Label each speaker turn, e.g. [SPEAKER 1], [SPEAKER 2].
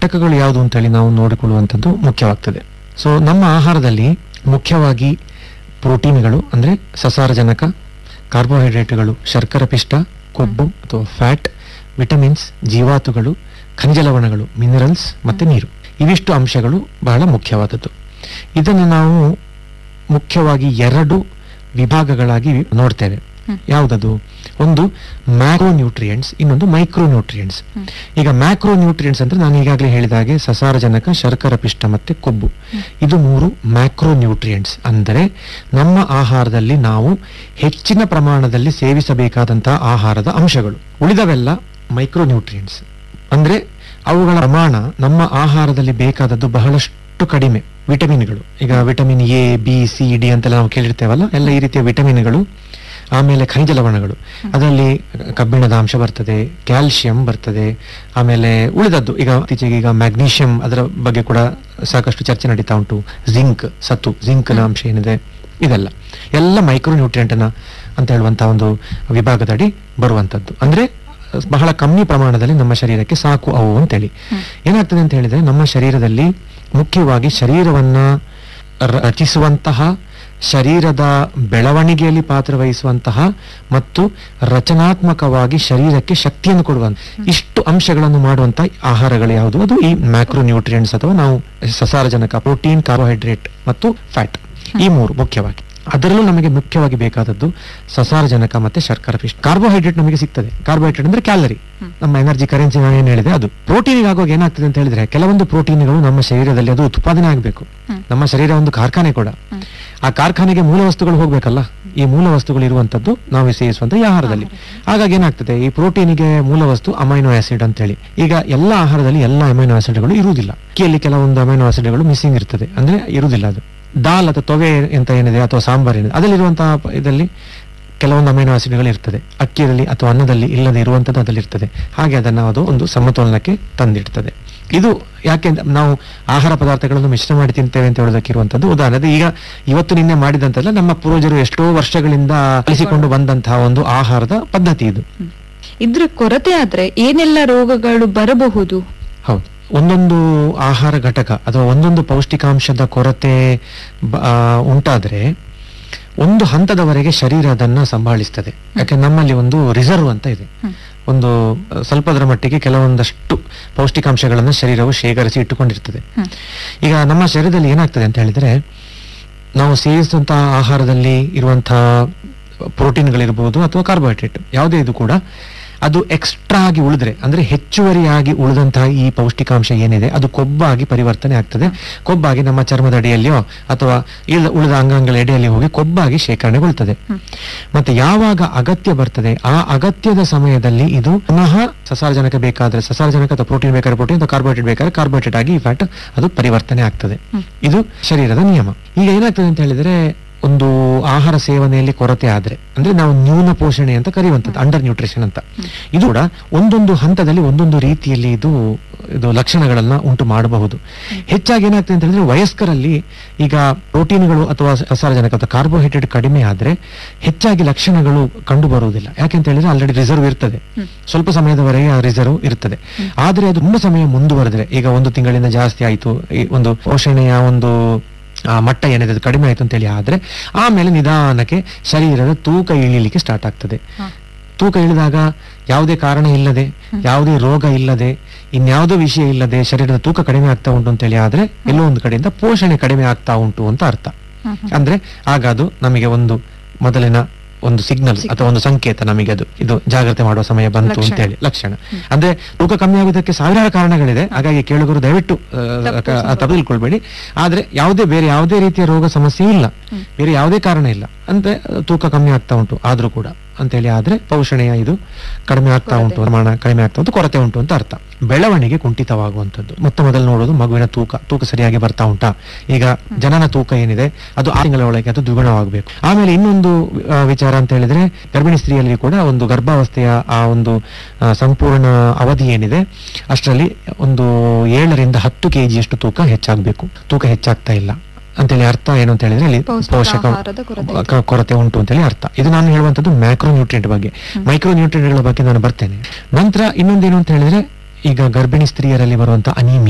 [SPEAKER 1] ಘಟಕಗಳು ಯಾವುದು ಅಂತ ಹೇಳಿ ನಾವು ನೋಡಿಕೊಳ್ಳುವಂಥದ್ದು ಮುಖ್ಯವಾಗ್ತದೆ. ಸೊ ನಮ್ಮ ಆಹಾರದಲ್ಲಿ ಮುಖ್ಯವಾಗಿ ಪ್ರೋಟೀನ್ಗಳು ಅಂದ್ರೆ ಸಸಾರಜನಕ, ಕಾರ್ಬೋಹೈಡ್ರೇಟ್ಗಳು, ಶರ್ಕರ ಪಿಷ್ಟ, ಕೊಬ್ಬು ಅಥವಾ ಫ್ಯಾಟ್, ವಿಟಮಿನ್ಸ್, ಜೀವಾತುಗಳು, ಖನಿಜ ಲವಣಗಳು, ಮಿನರಲ್ಸ್ ಮತ್ತೆ ನೀರು. ಇವಿಷ್ಟು ಅಂಶಗಳು ಬಹಳ ಮುಖ್ಯವಾದದ್ದು. ಇದನ್ನು ನಾವು ಮುಖ್ಯವಾಗಿ 2 ವಿಭಾಗಗಳಾಗಿ ನೋಡ್ತೇವೆ. ಯಾವುದದು? ಒಂದು ಮ್ಯಾಕ್ರೋ ನ್ಯೂಟ್ರಿಯೆಂಟ್ಸ್, ಇನ್ನೊಂದು ಮೈಕ್ರೋ ನ್ಯೂಟ್ರಿಯೆಂಟ್ಸ್. ಈಗ ಮ್ಯಾಕ್ರೋ ನ್ಯೂಟ್ರಿಯೆಂಟ್ಸ್ ಅಂದ್ರೆ ನಾನು ಈಗಾಗಲೇ ಹೇಳಿದ ಹಾಗೆ ಸಸಾರಜನಕ, ಶರ್ಕರ ಪಿಷ್ಟ ಮತ್ತೆ ಕೊಬ್ಬು, ಇದು 3 ಮ್ಯಾಕ್ರೋ ನ್ಯೂಟ್ರಿಯೆಂಟ್ಸ್. ಅಂದರೆ ನಮ್ಮ ಆಹಾರದಲ್ಲಿ ನಾವು ಹೆಚ್ಚಿನ ಪ್ರಮಾಣದಲ್ಲಿ ಸೇವಿಸಬೇಕಾದಂತಹ ಆಹಾರದ ಅಂಶಗಳು. ಉಳಿದವೆಲ್ಲ ಮೈಕ್ರೋ ನ್ಯೂಟ್ರಿಯೆಂಟ್ಸ್. ಅಂದ್ರೆ ಅವುಗಳ ಪ್ರಮಾಣ ನಮ್ಮ ಆಹಾರದಲ್ಲಿ ಬೇಕಾದದ್ದು ಬಹಳಷ್ಟು ಕಡಿಮೆ. ವಿಟಮಿನ್ಗಳು, ಈಗ vitamin A, B, C, D ಅಂತೆಲ್ಲ ನಾವು ಕೇಳಿರ್ತೇವಲ್ಲ, ಎಲ್ಲ ಈ ರೀತಿಯ ವಿಟಮಿನ್ಗಳು. ಆಮೇಲೆ ಖನಿಜ ಲವಣಗಳು, ಅದರಲ್ಲಿ ಕಬ್ಬಿಣದ ಅಂಶ ಬರ್ತದೆ, ಕ್ಯಾಲ್ಸಿಯಂ ಬರ್ತದೆ. ಆಮೇಲೆ ಉಳಿದದ್ದು ಈಗ ಇತ್ತೀಚೆಗೆ ಈಗ ಮ್ಯಾಗ್ನೀಷಿಯಂ, ಅದರ ಬಗ್ಗೆ ಕೂಡ ಸಾಕಷ್ಟು ಚರ್ಚೆ ನಡೀತಾ ಉಂಟು. ಜಿಂಕ್, ಸತು, ಜಿಂಕ್ನ ಅಂಶ ಏನಿದೆ, ಇದೆಲ್ಲ ಎಲ್ಲ ಮೈಕ್ರೋ ನ್ಯೂಟ್ರಿಯೆಂಟ್ ಅಂತ ಹೇಳುವಂತಹ ಒಂದು ವಿಭಾಗದಡಿ ಬರುವಂತದ್ದು. ಅಂದ್ರೆ ಬಹಳ ಕಮ್ಮಿ ಪ್ರಮಾಣದಲ್ಲಿ ನಮ್ಮ ಶರೀರಕ್ಕೆ ಸಾಕು ಅವು ಅಂತೇಳಿ. ಏನಾಗ್ತದೆ ಅಂತ ಹೇಳಿದ್ರೆ, ನಮ್ಮ ಶರೀರದಲ್ಲಿ ಮುಖ್ಯವಾಗಿ ಶರೀರವನ್ನ ರಚಿಸುವಂತಹ, ಶರೀರದ ಬೆಳವಣಿಗೆಯಲ್ಲಿ ಪಾತ್ರವಹಿಸುವಂತಹ ಮತ್ತು ರಚನಾತ್ಮಕವಾಗಿ ಶರೀರಕ್ಕೆ ಶಕ್ತಿಯನ್ನು ಕೊಡುವಂತ ಇಷ್ಟು ಅಂಶಗಳನ್ನು ಮಾಡುವಂತಹ ಆಹಾರಗಳು ಯಾವುದು? ಅದು ಈ ಮ್ಯಾಕ್ರೋ ನ್ಯೂಟ್ರಿಯೆಂಟ್ಸ್ ಅಥವಾ ನಾವು ಸಸಾರಜನಕ, ಪ್ರೋಟೀನ್, ಕಾರ್ಬೋಹೈಡ್ರೇಟ್ ಮತ್ತು ಫ್ಯಾಟ್, ಈ 3 ಮುಖ್ಯವಾಗಿ. ಅದರಲ್ಲೂ ನಮಗೆ ಮುಖ್ಯವಾಗಿ ಬೇಕಾದದ್ದು ಸಸಾರಜನಕ ಮತ್ತೆ ಶರ್ಕರ ಪಿಷ್ಟ. ಕಾರ್ಬೋಹೈಡ್ರೇಟ್ ನಮಗೆ ಸಿಗ್ತದೆ. ಕಾರ್ಬೋಹೈಡ್ರೇಟ್ ಅಂದ್ರೆ ಕ್ಯಾಲರಿ, ನಮ್ಮ ಎನರ್ಜಿ ಕರೆನ್ಸಿ ನಾನು ಏನ್ ಹೇಳಿದೆ ಅದು. ಪ್ರೋಟೀನ್ ಆಗುವಾಗ ಏನಾಗ್ತದೆ ಅಂತ ಹೇಳಿದ್ರೆ, ಕೆಲವೊಂದು ಪ್ರೋಟೀನ್ಗಳು ನಮ್ಮ ಶರೀರದಲ್ಲಿ ಅದು ಉತ್ಪಾದನೆ ಆಗಬೇಕು. ನಮ್ಮ ಶರೀರ ಒಂದು ಕಾರ್ಖಾನೆ ಕೂಡ. ಆ ಕಾರ್ಖಾನೆಗೆ ಮೂಲ ವಸ್ತುಗಳು ಹೋಗ್ಬೇಕಲ್ಲ. ಈ ಮೂಲ ವಸ್ತುಗಳು ಇರುವಂತದ್ದು ನಾವು ಸೇವಿಸುವಂತ ಈ ಆಹಾರದಲ್ಲಿ. ಹಾಗಾಗಿ ಏನಾಗ್ತದೆ, ಈ ಪ್ರೋಟೀನಿಗೆ ಮೂಲ ವಸ್ತು ಅಮೈನೋ ಆಸಿಡ್ ಅಂತ ಹೇಳಿ. ಈಗ ಎಲ್ಲ ಆಹಾರದಲ್ಲಿ ಎಲ್ಲ ಅಮೈನೋ ಆಸಿಡ್ಗಳು ಇರುವುದಿಲ್ಲ. ಅಕ್ಕಿಯಲ್ಲಿ ಕೆಲವೊಂದು ಅಮೈನೋ ಆಸಿಡ್ಗಳು ಮಿಸ್ಸಿಂಗ್ ಇರ್ತದೆ, ಅಂದ್ರೆ ಇರುವುದಿಲ್ಲ. ಅದು ದಾಲ್ ಅಥವಾ ತೊವೆ ಅಂತ ಏನಿದೆ ಅಥವಾ ಸಾಂಬಾರ್ ಏನಿದೆ ಅದರಲ್ಲಿರುವಂತಹ ಇದರಲ್ಲಿ ಕೆಲವೊಂದು ಅಮೈನೋ ಆಸಿಡ್ಗಳು ಇರ್ತದೆ. ಅಕ್ಕಿಯಲ್ಲಿ ಅಥವಾ ಅನ್ನದಲ್ಲಿ ಇಲ್ಲದೆ ಇರುವಂತದ್ದು ಅದರಲ್ಲಿ ಇರ್ತದೆ. ಹಾಗೆ ಅದನ್ನು ಅದು ಒಂದು ಸಮತೋಲನಕ್ಕೆ ತಂದಿಡ್ತದೆ. ಇದು ಯಾಕೆ ನಾವು ಆಹಾರ ಪದಾರ್ಥಗಳನ್ನು ಮಿಶ್ರ ಮಾಡಿ ತಿಂತೇವೆ ಅಂತ ಹೇಳೋದಕ್ಕೆ ಇರುವಂತದ್ದು ಉದಾಹರಣೆ. ಈಗ ಇವತ್ತು ನಿನ್ನೆ ಮಾಡಿದಂತೆಲ್ಲ ನಮ್ಮ ಪೂರ್ವಜರು ಎಷ್ಟೋ ವರ್ಷಗಳಿಂದ ಪಾಲಿಸಿಕೊಂಡು ಬಂದಂತಹ ಒಂದು ಆಹಾರದ ಪದ್ಧತಿ ಇದು.
[SPEAKER 2] ಇದ್ರ ಕೊರತೆ ಆದ್ರೆ ಏನೆಲ್ಲ ರೋಗಗಳು ಬರಬಹುದು?
[SPEAKER 1] ಹೌದು, ಒಂದೊಂದು ಆಹಾರ ಘಟಕ ಅಥವಾ ಒಂದೊಂದು ಪೌಷ್ಟಿಕಾಂಶದ ಕೊರತೆ ಉಂಟಾದ್ರೆ ಒಂದು ಹಂತದವರೆಗೆ ಶರೀರ ಅದನ್ನ ಸಂಭಾಳಿಸ್ತದೆ. ಯಾಕೆ ನಮ್ಮಲ್ಲಿ ಒಂದು ರಿಸರ್ವ್ ಅಂತ ಇದೆ. ಒಂದು ಸ್ವಲ್ಪದರ ಮಟ್ಟಿಗೆ ಕೆಲವೊಂದಷ್ಟು ಪೌಷ್ಟಿಕಾಂಶಗಳನ್ನ ಶರೀರವು ಶೇಖರಿಸಿ ಇಟ್ಟುಕೊಂಡಿರ್ತದೆ. ಈಗ ನಮ್ಮ ಶರೀರದಲ್ಲಿ ಏನಾಗ್ತದೆ ಅಂತ ಹೇಳಿದ್ರೆ, ನಾವು ಸೇವಿಸುವಂತಹ ಆಹಾರದಲ್ಲಿ ಇರುವಂತಹ ಪ್ರೋಟೀನ್ಗಳಿರ್ಬೋದು ಅಥವಾ ಕಾರ್ಬೋಹೈಡ್ರೇಟ್ ಯಾವುದೇ ಇದು ಕೂಡ ಅದು ಎಕ್ಸ್ಟ್ರಾ ಆಗಿ ಉಳಿದ್ರೆ, ಅಂದ್ರೆ ಹೆಚ್ಚುವರಿಯಾಗಿ ಉಳಿದಂತಹ ಈ ಪೌಷ್ಟಿಕಾಂಶ ಏನಿದೆ ಅದು ಕೊಬ್ಬಾಗಿ ಪರಿವರ್ತನೆ ಆಗ್ತದೆ. ಕೊಬ್ಬಾಗಿ ನಮ್ಮ ಚರ್ಮದ ಅಡಿಯಲ್ಲಿಯೋ ಅಥವಾ ಉಳಿದ ಅಂಗಾಂಗಗಳ ಎಡೆಯಲ್ಲಿ ಹೋಗಿ ಕೊಬ್ಬಾಗಿ ಶೇಖರಣೆಗೊಳ್ತದೆ. ಮತ್ತೆ ಯಾವಾಗ ಅಗತ್ಯ ಬರ್ತದೆ, ಆ ಅಗತ್ಯದ ಸಮಯದಲ್ಲಿ ಇದು ಪುನಃ ಸಸಾರಜನಕ ಬೇಕಾದ್ರೆ ಸಸಾರಜನಕ ಅಥವಾ ಪ್ರೋಟೀನ್ ಬೇಕಾದ್ರೆ ಪ್ರೋಟೀನ್ ಅಥವಾ ಕಾರ್ಬೋಹೈಡ್ರೇಟ್ ಬೇಕಾದ್ರೆ ಕಾರ್ಬೋಹೈಡ್ರೇಟ್ ಆಗಿ ಫ್ಯಾಟ್ ಅದು ಪರಿವರ್ತನೆ ಆಗ್ತದೆ. ಇದು ಶರೀರದ ನಿಯಮ. ಈಗ ಏನಾಗ್ತದೆ ಅಂತ ಹೇಳಿದ್ರೆ, ಒಂದು ಆಹಾರ ಸೇವನೆಯಲ್ಲಿ ಕೊರತೆ ಆದ್ರೆ, ಅಂದ್ರೆ ನಾವು ನ್ಯೂನ ಪೋಷಣೆ ಅಂತ ಕರೆಯುವಂಥದ್ದು, ಅಂಡರ್ ನ್ಯೂಟ್ರಿಷನ್ ಅಂತ. ಇದು ಕೂಡ ಒಂದೊಂದು ಹಂತದಲ್ಲಿ ಒಂದೊಂದು ರೀತಿಯಲ್ಲಿ ಇದು ಲಕ್ಷಣಗಳನ್ನ ಉಂಟು ಮಾಡಬಹುದು. ಹೆಚ್ಚಾಗಿ ಏನಾಗ್ತದೆ ಅಂತ ಹೇಳಿದ್ರೆ, ವಯಸ್ಕರಲ್ಲಿ ಈಗ ಪ್ರೋಟೀನ್ಗಳು ಅಥವಾ ಸಸಾರಜನಕ ಅಥವಾ ಕಾರ್ಬೋಹೈಡ್ರೇಟ್ ಕಡಿಮೆ ಆದ್ರೆ ಹೆಚ್ಚಾಗಿ ಲಕ್ಷಣಗಳು ಕಂಡು ಬರುವುದಿಲ್ಲ. ಯಾಕೆಂತ ಹೇಳಿದ್ರೆ ಆಲ್ರೆಡಿ ರಿಸರ್ವ್ ಇರ್ತದೆ, ಸ್ವಲ್ಪ ಸಮಯದವರೆಗೆ ಆ ರಿಸರ್ವ್ ಇರ್ತದೆ. ಆದ್ರೆ ಅದು ತುಂಬಾ ಸಮಯ ಮುಂದುವರೆದ್ರೆ, ಈಗ 1 ತಿಂಗಳಿಂದ ಜಾಸ್ತಿ ಆಯ್ತು, ಒಂದು ಪೋಷಣೆಯ ಒಂದು ಮಟ್ಟ ಏನಿದೆ ಅದು ಕಡಿಮೆ ಆಯ್ತು ಅಂತೇಳಿ ಆದ್ರೆ ಆಮೇಲೆ ನಿಧಾನಕ್ಕೆ ಶರೀರದ ತೂಕ ಇಳಿಲಿಕ್ಕೆ ಸ್ಟಾರ್ಟ್ ಆಗ್ತದೆ. ತೂಕ ಇಳಿದಾಗ ಯಾವುದೇ ಕಾರಣ ಇಲ್ಲದೆ, ಯಾವುದೇ ರೋಗ ಇಲ್ಲದೆ, ಇನ್ಯಾವುದೋ ವಿಷಯ ಇಲ್ಲದೆ ಶರೀರದ ತೂಕ ಕಡಿಮೆ ಆಗ್ತಾ ಉಂಟು ಅಂತೇಳಿ ಆದ್ರೆ ಎಲ್ಲೋ ಒಂದು ಕಡೆಯಿಂದ ಪೋಷಣೆ ಕಡಿಮೆ ಆಗ್ತಾ ಉಂಟು ಅಂತ ಅರ್ಥ. ಅಂದ್ರೆ ಆಗ ಅದು ನಮಗೆ ಒಂದು ಮೊದಲಿನ ಒಂದು ಸಿಗ್ನಲ್ ಅಥವಾ ಒಂದು ಸಂಕೇತ, ನಮಗೆ ಅದು ಇದು ಜಾಗ್ರತೆ ಮಾಡುವ ಸಮಯ ಬಂತು ಅಂತ ಹೇಳಿ ಲಕ್ಷಣ. ಅಂದ್ರೆ ತೂಕ ಕಮ್ಮಿ ಆಗುವುದಕ್ಕೆ ಸಾವಿರಾರು ಕಾರಣಗಳಿದೆ. ಹಾಗಾಗಿ ಕೇಳುಗರು ದಯವಿಟ್ಟು ತಪ್ಪು ಆದ್ರೆ ಬೇರೆ ಯಾವುದೇ ರೀತಿಯ ರೋಗ ಸಮಸ್ಯೆ ಇಲ್ಲ, ಬೇರೆ ಯಾವುದೇ ಕಾರಣ ಇಲ್ಲ, ಅಂದ್ರೆ ತೂಕ ಕಮ್ಮಿ ಆಗ್ತಾ ಉಂಟು ಆದ್ರೂ ಕೂಡ ಅಂತೇಳಿ ಆದ್ರೆ ಪೋಷಣೆಯ ಇದು ಕಡಿಮೆ ಆಗ್ತಾ ಉಂಟು, ಪ್ರಮಾಣ ಕಡಿಮೆ ಆಗ್ತಾ ಉಂಟು, ಕೊರತೆ ಉಂಟು ಅಂತ ಅರ್ಥ. ಬೆಳವಣಿಗೆ ಕುಂಠಿತವಾಗುವಂಥದ್ದು ಮೊದಲು ನೋಡೋದು ಮಗುವಿನ ತೂಕ ಸರಿಯಾಗಿ ಬರ್ತಾ ಉಂಟಾ. ಈಗ ಜನನ ತೂಕ ಏನಿದೆ ಅದು 6 ತಿಂಗಳ ಒಳಗೆ ಅದು ದ್ವಿಗುಣವಾಗಬೇಕು. ಆಮೇಲೆ ಇನ್ನೊಂದು ವಿಚಾರ ಅಂತ ಹೇಳಿದ್ರೆ, ಗರ್ಭಿಣಿ ಸ್ತ್ರೀಯಲ್ಲಿ ಕೂಡ ಒಂದು ಗರ್ಭಾವಸ್ಥೆಯ ಆ ಒಂದು ಸಂಪೂರ್ಣ ಅವಧಿ ಏನಿದೆ ಅಷ್ಟರಲ್ಲಿ ಒಂದು 7 ರಿಂದ 10 kg ತೂಕ ಹೆಚ್ಚಾಗಬೇಕು. ತೂಕ ಹೆಚ್ಚಾಗ್ತಾ ಇಲ್ಲ ಅಂತೇಳಿ ಅರ್ಥ ಏನು ಅಂತ ಹೇಳಿದ್ರೆ ಅಲ್ಲಿ ಪೋಷಕ ಕೊರತೆ ಉಂಟು ಅಂತೇಳಿ ಅರ್ಥ. ಇದು ನಾನು ಹೇಳುವಂತದ್ದು ಮ್ಯಾಕ್ರೋ ನ್ಯೂಟ್ರಿಯೆಂಟ್ ಬಗ್ಗೆ. ಮೈಕ್ರೋ ನ್ಯೂಟ್ರಿಯೆಂಟ್ಗಳ ಬಗ್ಗೆ ನಾನು ಬರ್ತೇನೆ ನಂತರ. ಇನ್ನೊಂದೇನು ಅಂತ ಹೇಳಿದ್ರೆ, ಈಗ ಗರ್ಭಿಣಿ ಸ್ತ್ರೀಯರಲ್ಲಿ ಬರುವಂತ ಅನೀಮಿಯಾ,